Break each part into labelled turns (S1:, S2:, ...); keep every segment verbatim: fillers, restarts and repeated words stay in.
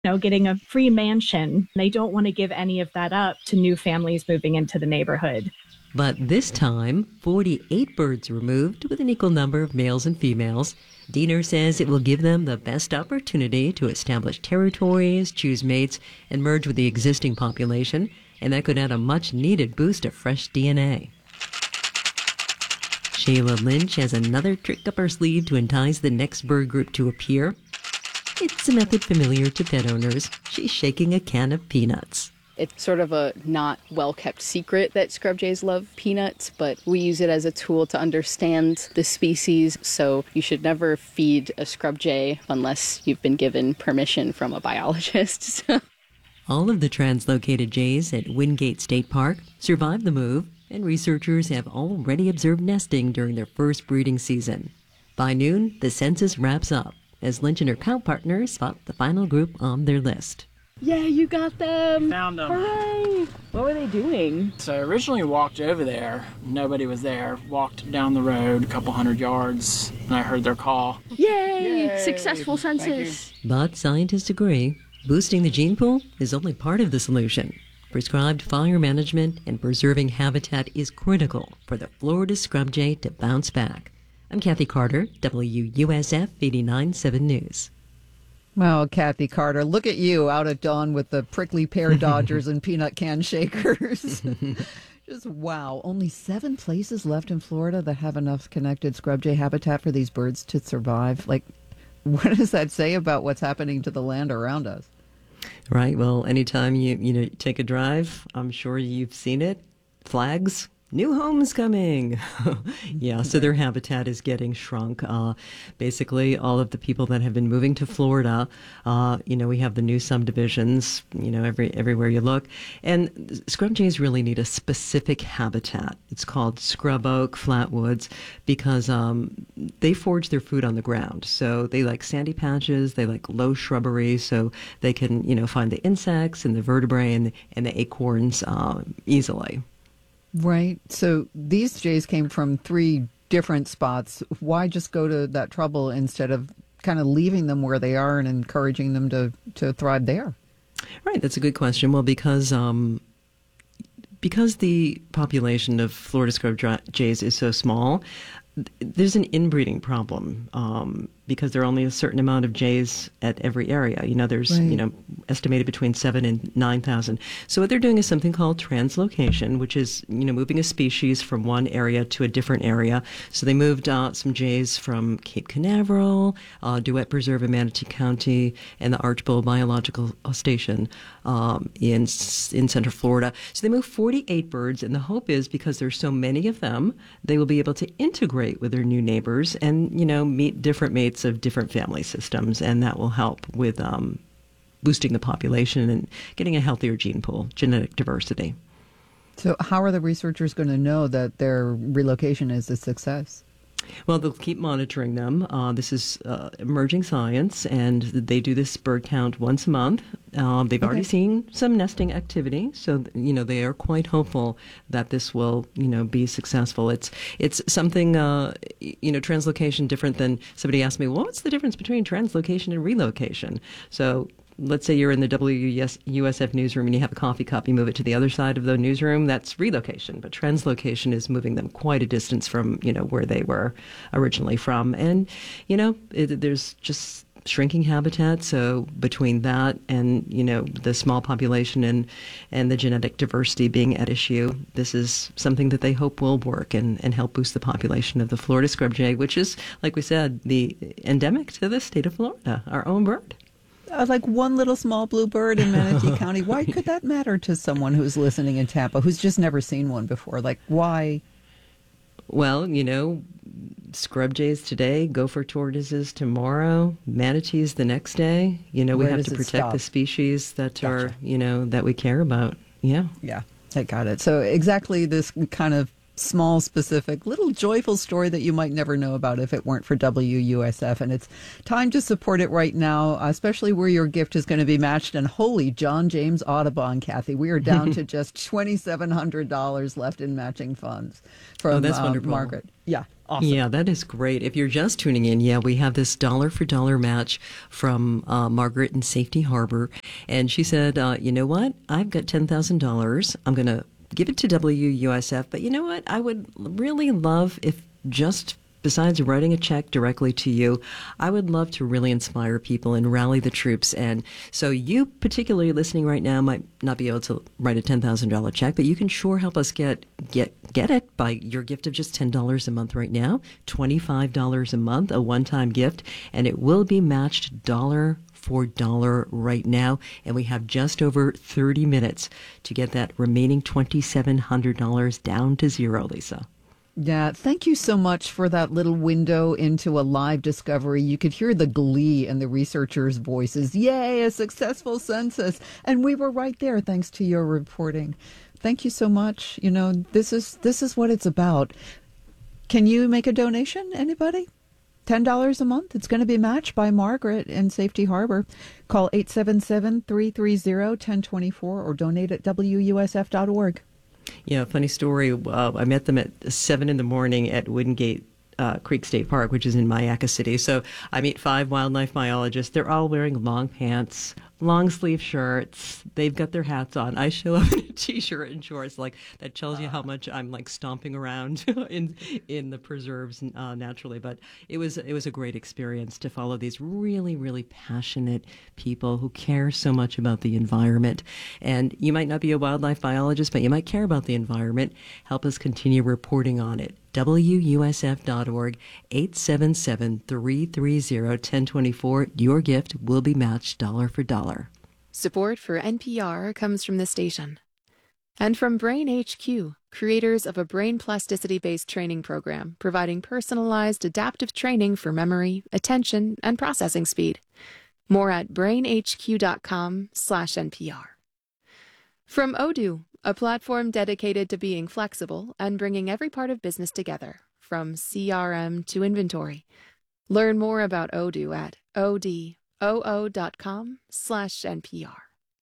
S1: know, getting a free mansion. They don't want to give any of that up to new families moving into the neighborhood.
S2: But this time, forty-eight birds were moved with an equal number of males and females. Diener says it will give them the best opportunity to establish territories, choose mates, and merge with the existing population, and that could add a much-needed boost of fresh D N A. Sheila Lynch has another trick up her sleeve to entice the next bird group to appear. It's a method familiar to pet owners. She's shaking a can of peanuts.
S3: It's sort of a not well-kept secret that scrub jays love peanuts, but we use it as a tool to understand the species, so you should never feed a scrub jay unless you've been given permission from a biologist.
S2: All of the translocated jays at Wingate State Park survived the move, and researchers have already observed nesting during their first breeding season. By noon, the census wraps up as Lynch and her cow partners spot the final group on their list.
S3: Yeah, you got them!
S4: Found them.
S3: Hooray! What were they doing?
S4: So I originally walked over there. Nobody was there. Walked down the road a couple hundred yards, and I heard their call.
S3: Yay!
S4: Yay.
S3: Successful census!
S2: But scientists agree, boosting the gene pool is only part of the solution. Prescribed fire management and preserving habitat is critical for the Florida scrub jay to bounce back. I'm Kathy Carter, W U S F eighty-nine point seven News.
S5: Well, Kathy Carter, look at you out at dawn with the prickly pear dodgers and peanut can shakers. Just wow. Only seven places left in Florida that have enough connected scrub jay habitat for these birds to survive. Like, what does that say about what's happening to the land around us?
S2: Right. Well, anytime you, you know, take a drive, I'm sure you've seen it. Flags. New homes coming. Yeah, so their habitat is getting shrunk. Uh, basically, all of the people that have been moving to Florida, uh, you know, we have the new subdivisions, you know, every everywhere you look. And scrub jays really need a specific habitat. It's called scrub oak, flatwoods, because um, they forage their food on the ground. So they like sandy patches, they like low shrubbery, so they can, you know, find the insects and the vertebrae and, and the acorns uh, easily.
S5: Right. So these jays came from three different spots. Why just go to that trouble instead of kind of leaving them where they are and encouraging them to, to thrive there?
S2: Right. That's a good question. Well, because um, because the population of Florida scrub jays is so small, there's an inbreeding problem um, because there are only a certain amount of jays at every area. You know, there's, right. you know, estimated between seven and nine thousand. So what they're doing is something called translocation, which is, you know, moving a species from one area to a different area. So they moved uh, some jays from Cape Canaveral, uh, Duet Preserve in Manatee County, and the Archbold Biological Station um, in in Central Florida. So they moved forty-eight birds, and the hope is because there's so many of them, they will be able to integrate with their new neighbors and, you know, meet different mates of different family systems, and that will help with um, boosting the population and getting a healthier gene pool, genetic diversity.
S5: So how are the researchers going to know that their relocation is a success?
S2: Well, they'll keep monitoring them. Uh, this is uh, emerging science, and they do this bird count once a month. Um, they've okay. already seen some nesting activity, so you know they are quite hopeful that this will, you know, be successful. It's it's something, uh, you know, translocation different than somebody asked me, well, what's the difference between translocation and relocation? So let's say you're in the W U S F newsroom and you have a coffee cup, you move it to the other side of the newsroom, that's relocation. But translocation is moving them quite a distance from, you know, where they were originally from. And, you know, it, there's just shrinking habitat. So between that and, you know, the small population and, and the genetic diversity being at issue, this is something that they hope will work and, and help boost the population of the Florida scrub jay, which is, like we said, the endemic to the state of Florida, our own bird.
S5: Uh, like one little small blue bird in Manatee County. Why could that matter to someone who's listening in Tampa, who's just never seen one before? Like, why?
S2: Well, you know, scrub jays today, gopher tortoises tomorrow, manatees the next day. You know, we
S5: Where
S2: have to
S5: does it
S2: protect
S5: stop?
S2: the species that
S5: Gotcha.
S2: are, you know, that we care about. Yeah.
S5: Yeah, I got it. So exactly this kind of small, specific, little joyful story that you might never know about if it weren't for W U S F. And it's time to support it right now, especially where your gift is going to be matched. And holy John James Audubon, Kathy, we are down to just twenty-seven hundred dollars left in matching funds from
S2: oh, that's
S5: uh,
S2: wonderful.
S5: Margaret. Yeah. Awesome.
S2: Yeah, that is great. If you're just tuning in, yeah, we have this dollar for dollar match from uh, Margaret in Safety Harbor. And she said, uh, you know what? I've got ten thousand dollars. I'm going to give it to W U S F. But you know what? I would really love if just besides writing a check directly to you, I would love to really inspire people and rally the troops. And so you particularly listening right now might not be able to write a ten thousand dollars check, but you can sure help us get get get it by your gift of just ten dollars a month right now, twenty-five dollars a month, a one-time gift, and it will be matched dollar for dollar right now. And we have just over thirty minutes to get that remaining twenty-seven hundred dollars down to zero, Lisa.
S5: Yeah, thank you so much for that little window into a live discovery. You could hear the glee in the researchers' voices. Yay, a successful census. And we were right there thanks to your reporting. Thank you so much. You know, this is this is what it's about. Can you make a donation, anybody? ten dollars a month. It's going to be matched by Margaret in Safety Harbor. Call eight seven seven, three three zero, one zero two four or donate at W U S F dot org.
S2: Yeah, funny story. Uh, I met them at seven in the morning at Wingate uh, Creek State Park, which is in Mayaca City. So I meet five wildlife biologists. They're all wearing long pants, long sleeve shirts. They've got their hats on. I show up in a t-shirt and shorts. Like that tells you how much I'm like stomping around in in the preserves uh, naturally. But it was it was a great experience to follow these really really passionate people who care so much about the environment. And you might not be a wildlife biologist, but you might care about the environment. Help us continue reporting on it. W U S F dot org, eight seven seven, three three zero, one zero two four. Your gift will be matched dollar for dollar.
S6: Support for N P R comes from the station. And from Brain H Q, creators of a brain plasticity-based training program providing personalized adaptive training for memory, attention, and processing speed. More at brainhq.com slash NPR. From Odoo, a platform dedicated to being flexible and bringing every part of business together, from C R M to inventory. Learn more about Odoo at odoo.com slash NPR.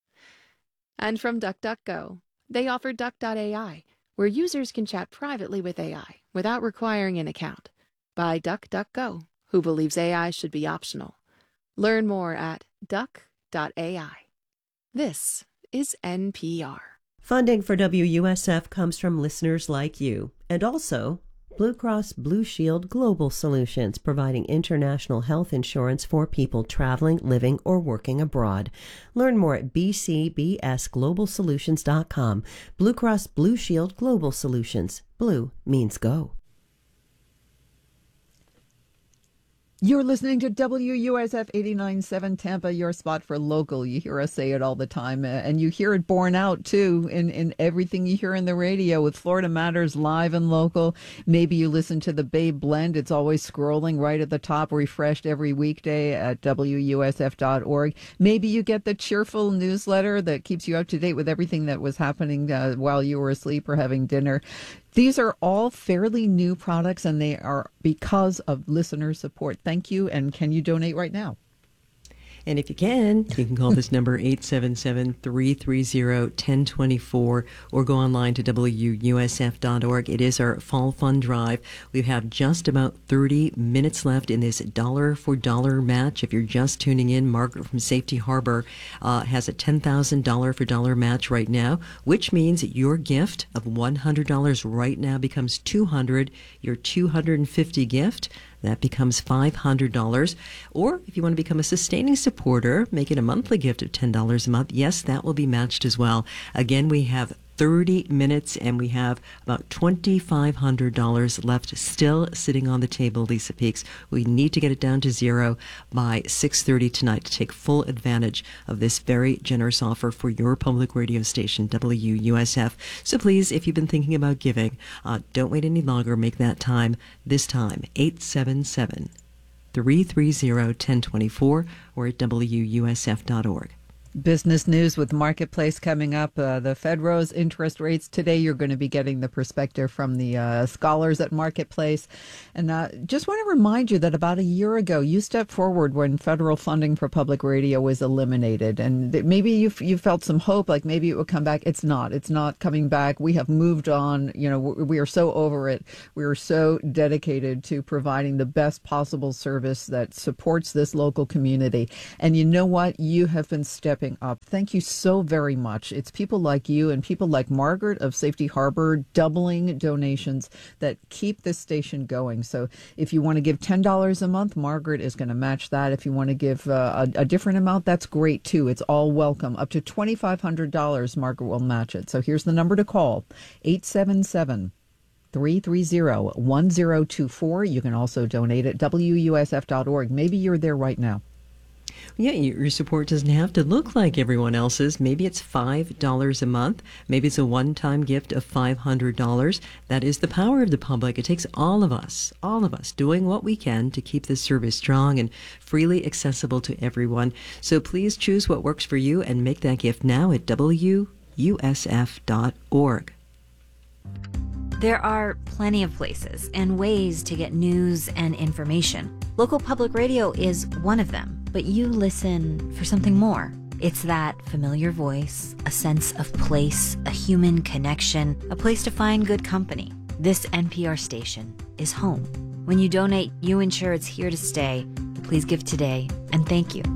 S6: And from DuckDuckGo, they offer Duck dot A I, where users can chat privately with A I without requiring an account. By DuckDuckGo, who believes A I should be optional. Learn more at duck dot A I. This is N P R.
S7: Funding for W U S F comes from listeners like you, and also Blue Cross Blue Shield Global Solutions, providing international health insurance for people traveling, living, or working abroad. Learn more at b c b s global solutions dot com. Blue Cross Blue Shield Global Solutions. Blue means go.
S5: You're listening to W U S F eighty-nine point seven Tampa, your spot for local. You hear us say it all the time, uh, and you hear it borne out, too, in, in everything you hear in the radio with Florida Matters live and local. Maybe you listen to the Bay Blend. It's always scrolling right at the top, refreshed every weekday at W U S F dot org. Maybe you get the cheerful newsletter that keeps you up to date with everything that was happening uh, while you were asleep or having dinner. These are all fairly new products, and they are because of listener support. Thank you. And can you donate right now?
S2: And if you can, you can call this number eight seven seven, three three zero, one zero two four or go online to W U S F dot org. It is our fall fund drive. We have just about thirty minutes left in this dollar for dollar match. If you're just tuning in, Margaret from Safety Harbor uh, has a ten thousand dollars for dollar match right now, which means your gift of one hundred dollars right now becomes two hundred dollars. Your two hundred fifty dollars gift, that becomes five hundred dollars. Or if you want to become a sustaining supporter, make it a monthly gift of ten dollars a month. Yes, that will be matched as well. Again, we have thirty minutes and we have about twenty-five hundred dollars left still sitting on the table, Lisa Peaks. We need to get it down to zero by six thirty tonight to take full advantage of this very generous offer for your public radio station, W U S F. So please, if you've been thinking about giving, uh, don't wait any longer. Make that time this time, eight seven seven, three three zero, one zero two four or at W U S F dot org.
S5: Business news with Marketplace coming up. Uh, the Fed rose interest rates today. You're going to be getting the perspective from the uh, scholars at Marketplace. And uh, just want to remind you that about a year ago, you stepped forward when federal funding for public radio was eliminated. And that maybe you you felt some hope, like maybe it would come back. It's not. It's not coming back. We have moved on. You know, we are so over it. We are so dedicated to providing the best possible service that supports this local community. And you know what? You have been stepping up. Thank you so very much. It's people like you and people like Margaret of Safety Harbor doubling donations that keep this station going. So if you want to give ten dollars a month, Margaret is going to match that. If you want to give uh, a, a different amount, that's great too. It's all welcome. Up to twenty-five hundred dollars, Margaret will match it. So here's the number to call, eight seven seven, three three zero, one zero two four. You can also donate at W U S F dot org. Maybe you're there right now.
S2: Yeah, your support doesn't have to look like everyone else's. Maybe it's five dollars a month. Maybe it's a one-time gift of five hundred dollars. That is the power of the public. It takes all of us, all of us, doing what we can to keep this service strong and freely accessible to everyone. So please choose what works for you and make that gift now at W U S F dot org.
S8: There are plenty of places and ways to get news and information. Local public radio is one of them, but you listen for something more. It's that familiar voice, a sense of place, a human connection, a place to find good company. This N P R station is home. When you donate, you ensure it's here to stay. Please give today, and thank you.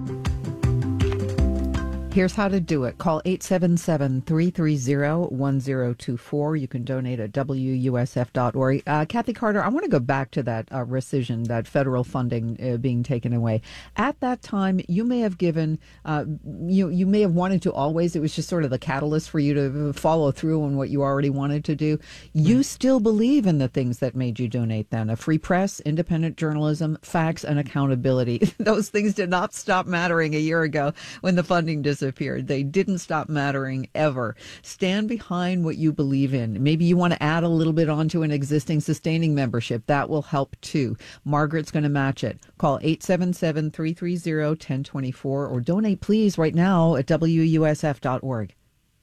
S5: Here's how to do it. Call eight seven seven, three three zero, one zero two four. You can donate at W U S F dot org. Uh, Kathy Carter, I want to go back to that uh, rescission, that federal funding uh, being taken away. At that time, you may have given, uh, you you may have wanted to always, it was just sort of the catalyst for you to follow through on what you already wanted to do. You still believe in the things that made you donate then. A free press, independent journalism, facts, and accountability. Those things did not stop mattering a year ago when the funding disappeared. Appeared. They didn't stop mattering ever. Stand behind what you believe in. Maybe you want to add a little bit onto an existing sustaining membership. That will help too. Margaret's going to match it. Call eight seven seven, three three zero, one zero two four or donate please right now at W U S F dot org.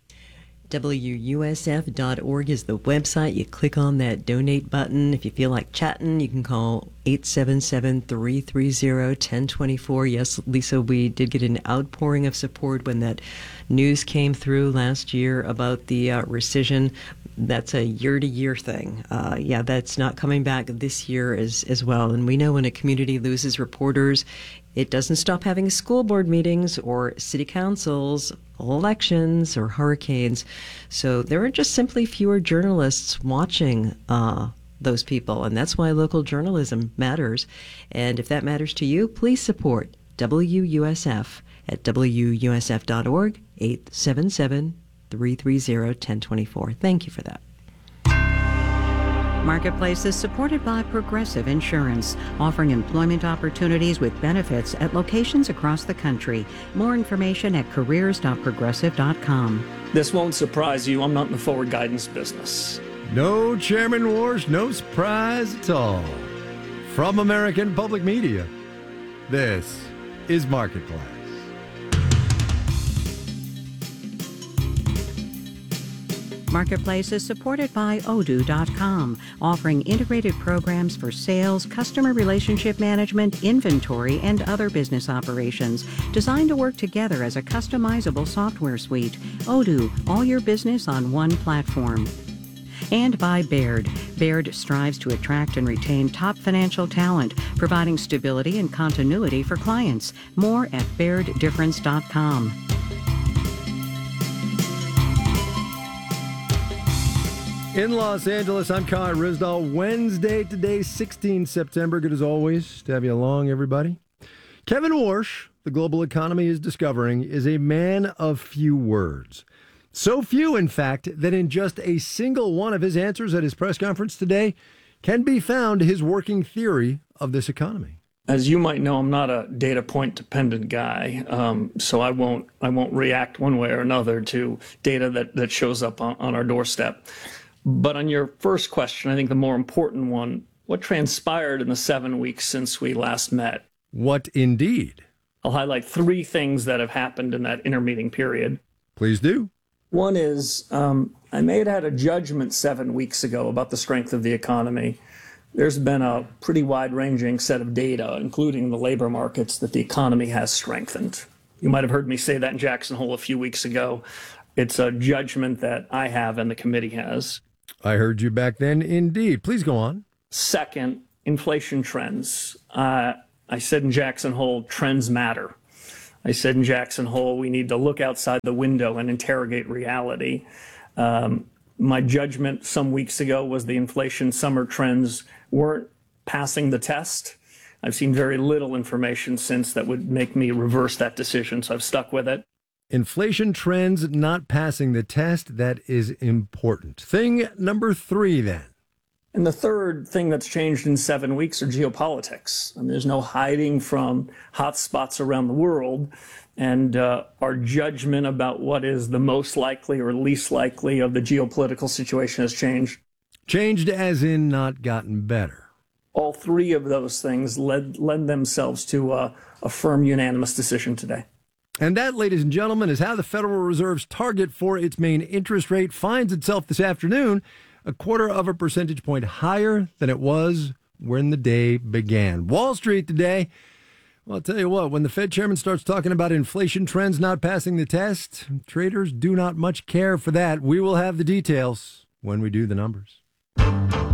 S2: W U S F dot org is the website. You click on that donate button. If you feel like chatting, you can call eight seven seven, three three zero, one zero two four. Yes, Lisa, we did get an outpouring of support when that news came through last year about the uh, rescission. That's a year-to-year thing. Uh, yeah, that's not coming back this year as, as well. And we know when a community loses reporters, it doesn't stop having school board meetings or city councils, elections, or hurricanes. So there are just simply fewer journalists watching uh, those people. And that's why local journalism matters. And if that matters to you, please support W U S F at W U S F dot org, eight seven seven, three three zero, one zero two four. Thank you for that.
S9: Marketplace is supported by Progressive Insurance, offering employment opportunities with benefits at locations across the country. More information at careers dot progressive dot com.
S10: This won't surprise you. I'm not in the forward guidance business.
S11: No Chairman Wars, no surprise at all. From American Public Media, this is Marketplace.
S9: Marketplace is supported by Odoo dot com, offering integrated programs for sales, customer relationship management, inventory, and other business operations, designed to work together as a customizable software suite. Odoo, all your business on one platform. And by Baird. Baird strives to attract and retain top financial talent, providing stability and continuity for clients. More at baird difference dot com.
S11: In Los Angeles, I'm Kai Risdall. Wednesday today, sixteenth of September. Good as always to have you along, everybody. Kevin Warsh, the global economy is discovering, is a man of few words. So few, in fact, that in just a single one of his answers at his press conference today can be found his working theory of this economy.
S10: As you might know, I'm not a data point dependent guy, um, so I won't I won't react one way or another to data that, that shows up on, on our doorstep. But on your first question, I think the more important one, what transpired in the seven weeks since we last met?
S11: What indeed?
S10: I'll highlight three things that have happened in that intermeeting period.
S11: Please do.
S10: One is um, I may have had a judgment seven weeks ago about the strength of the economy. There's been a pretty wide-ranging set of data, including the labor markets, that the economy has strengthened. You might have heard me say that in Jackson Hole a few weeks ago. It's a judgment that I have and the committee has.
S11: I heard you back then, indeed. Please go on.
S10: Second, inflation trends. Uh, I said in Jackson Hole, trends matter. I said in Jackson Hole, we need to look outside the window and interrogate reality. Um, my judgment some weeks ago was the inflation summer trends weren't passing the test. I've seen very little information since that would make me reverse that decision, so I've stuck with it.
S11: Inflation trends not passing the test, that is important. Thing number three, then.
S10: And the third thing that's changed in seven weeks are geopolitics. I mean, there's no hiding from hot spots around the world. And uh, our judgment about what is the most likely or least likely of the geopolitical situation has changed.
S11: Changed as in not gotten better.
S10: All three of those things led, led themselves to a, a firm unanimous decision today.
S11: And that, ladies and gentlemen, is how the Federal Reserve's target for its main interest rate finds itself this afternoon, a quarter of a percentage point higher than it was when the day began. Wall Street today, well, I'll tell you what, when the Fed chairman starts talking about inflation trends not passing the test, traders do not much care for that. We will have the details when we do the numbers.